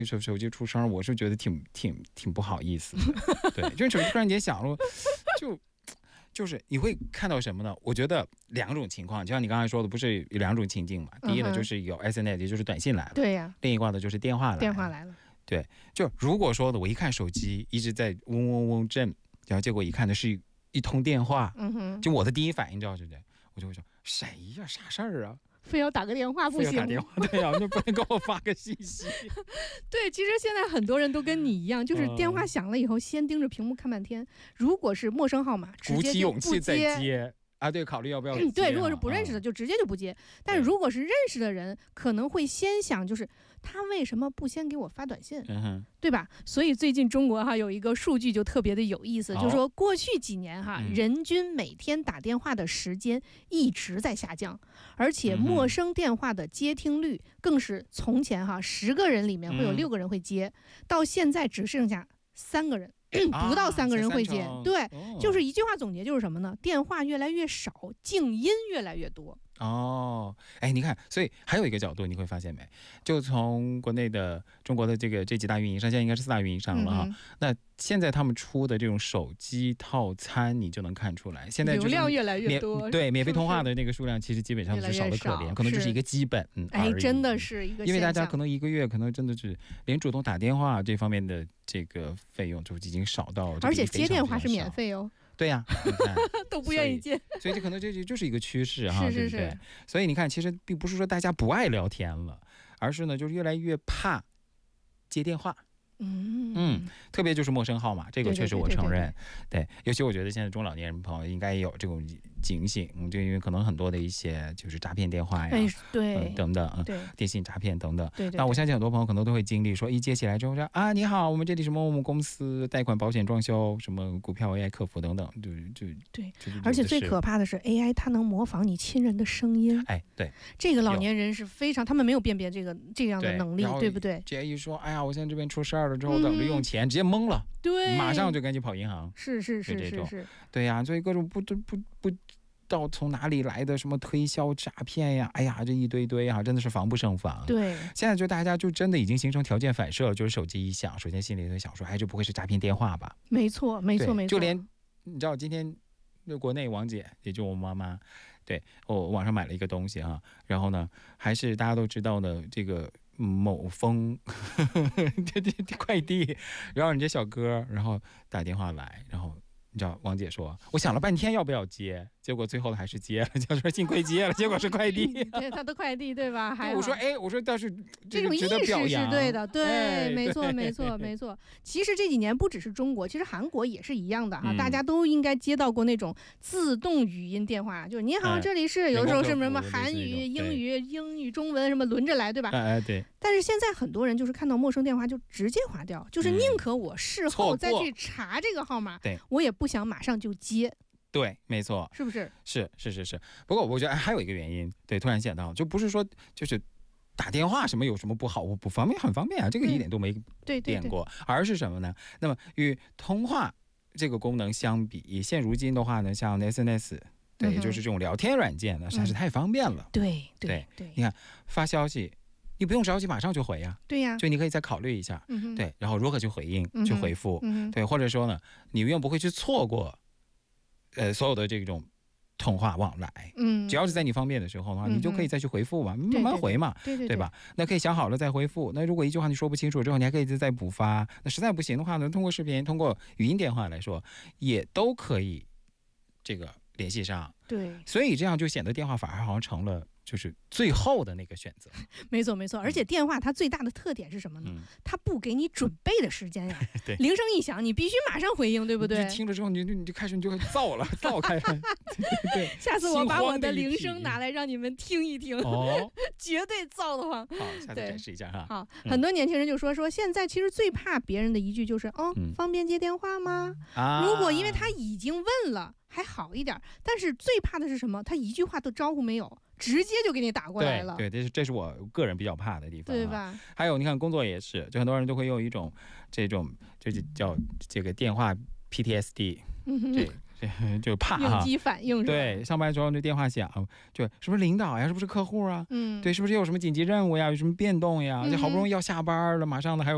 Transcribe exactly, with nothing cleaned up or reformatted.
手手机出声，我是觉得挺挺挺不好意思的。对，就是手机突然间响了，就就是你会看到什么呢？我觉得两种情况，就像你刚才说的，不是有两种情境嘛？第一呢，就是有 S N S， 也就是短信来了， 对呀、啊。 另一挂的就是电话来了， 电话来了。 对，就如果说的我一看手机一直在嗡嗡嗡震，然后结果一看的是一通电话， 嗯哼， 就我的第一反应知道是谁，我就会说谁呀，啥事儿啊？ 非要打个电话不行？ 非要打电话，对呀、啊，就不能给我发个信息。 对，其实现在很多人都跟你一样，就是电话响了以后，先盯着屏幕看半天。如果是陌生号码，直接鼓起勇气再接。 接啊，对，考虑要不要接、啊嗯。对，如果是不认识的，就直接就不接。但是如果是认识的人，可能会先想，就是他为什么不先给我发短信， 嗯、 对吧？所以最近中国哈有一个数据就特别的有意思，就是说过去几年哈、嗯，人均每天打电话的时间一直在下降，而且陌生电话的接听率更是从前哈十个人里面会有六个人会接，嗯、到现在只剩下三个人。不到三个人会接、啊、对、哦，就是一句话总结就是什么呢？电话越来越少，静音越来越多。 哦，哎，你看，所以还有一个角度，你会发现没？就从国内的中国的这个这几大运营商，现在应该是四大运营商了哈、嗯。那现在他们出的这种手机套餐，你就能看出来，现在流量越来越多， 对，免费通话的那个数量其实基本上是少得可怜，可能就是一个基本，嗯， 哎，真的是一个， 因为大家可能一个月可能真的是连主动打电话这方面的这个费用就已经少到， 而且接电话是免费哦。 对呀、啊， 都不愿意接， 所以这可能这就是一个趋势哈， 是是是， 对不对？所以你看，其实并不是说大家不爱聊天了，而是呢，就是越来越怕接电话。 嗯嗯，特别就是陌生号码，这个确实我承认。对, 对, 对, 对, 对, 对, 对，尤其我觉得现在中老年人朋友应该也有这种警醒，就因为可能很多的一些就是诈骗电话呀， 哎、对、 呃、等等， 对， 电信诈骗等等。 对, 对, 对， 那我相信很多朋友可能都会经历，说一接起来之后说啊，你好，我们这里什么我们公司贷款、保险、装修、什么股票 A I 客服等等，就就对。 就而且最可怕的是 A I 它能模仿你亲人的声音。 哎，对， 这个老年人是非常，他们没有辨别这个这样的能力， 对, 对不对？ 直接一说，哎呀，我现在这边出事儿了之后，等着用钱。嗯，直接懵了， 对， 马上就赶紧跑银行， 是是是是是， 对呀、啊，所以各种不不不不知道从哪里来的什么推销诈骗呀，哎呀，这一堆堆啊，真的是防不胜防。 对， 现在就大家就真的已经形成条件反射了，就是手机一响，首先心里就想说，哎，这不会是诈骗电话吧？ 没错，没错，没错， 就连你知道今天。国内王姐，也就我妈妈，对我网上买了一个东西哈，然后呢，还是大家都知道的这个某丰这这快递，然后人家小哥，然后打电话来，然后你知道王姐说，我想了半天要不要接，结果最后还是接了，就说幸亏接了，结果是快递， 对他的快递对吧？还我说哎，我说倒是这种意识是对的，对，哎、没错没错没错。其实这几年不只是中国，其实韩国也是一样的哈、嗯，大家都应该接到过那种自动语音电话，就是你好，这里是、哎、有时候是什么韩语、英语、英语、中文什么轮着来，对吧？ 哎哎对。 但是现在很多人就是看到陌生电话就直接划掉，就是宁可我事后再去查这个号码， 对， 我也不想马上就接。 对，没错， 是不是？ 是是是是。不过我觉得还有一个原因，对，突然想到，就不是说就是打电话什么有什么不好不方便，很方便啊，这个一点都没变过，而是什么呢？那么与通话这个功能相比，现如今的话呢，像 S N S。对，也就是这种聊天软件呢，实在是太方便了。 嗯、对对对, 对， 你看发消息，你不用着急马上就回呀、啊。 对呀、啊， 就你可以再考虑一下。 嗯、 对，然后如何去回应、嗯、去回复、 嗯， 对，或者说呢，你永远不会去错过，呃，所有的这种通话往来。 嗯， 只要是在你方便的时候的话，嗯、你就可以再去回复嘛，慢慢回嘛， 对对 对, 对, 对吧？那可以想好了再回复。那如果一句话你说不清楚之后，你还可以再补发。那实在不行的话呢，通过视频、通过语音电话来说，也都可以这个。联系上， 对， 所以这样就显得电话反而好像成了就是最后的那个选择。 没错没错，而且电话它最大的特点是什么呢？嗯、它不给你准备的时间呀。 对， 铃声一响，你必须马上回应，对不对？ 你听了之后，你就你就开始你就燥了，燥开了。对对对， 下次我把我的铃声拿来让你们听一听， 哦， 绝对燥得慌。 好，下次展示一下哈。 好，嗯、很多年轻人就说说现在其实最怕别人的一句就是哦、嗯，方便接电话吗？ 啊， 如果因为他已经问了。还好一点，但是最怕的是什么？他一句话都招呼没有，直接就给你打过来了。 对，对，这是这是我个人比较怕的地方、啊， 对吧？ 还有你看工作也是，就很多人都会用一种这种就是叫这个电话 P T S D，、嗯、这这就怕哈、啊， 应激反应是吧？ 对，上班之后这电话响，就是不是领导呀，是不是客户啊？ 嗯， 对，是不是有什么紧急任务呀？有什么变动呀？就、嗯、好不容易要下班了，马上呢还有。